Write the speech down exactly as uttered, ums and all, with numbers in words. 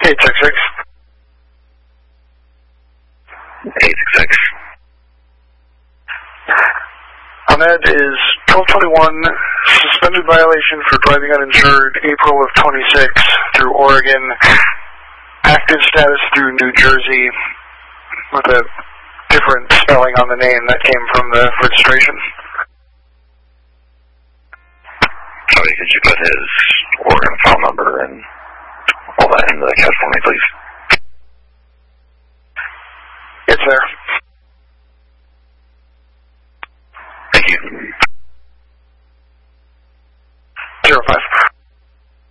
eight six six. eight six six. Ahmed is twelve twenty-one, suspended violation for driving uninsured, April of twenty-six through Oregon, active status through New Jersey, with a different spelling on the name that came from the registration. Sorry, could you put his Oregon file number and all that into the cache for me, please?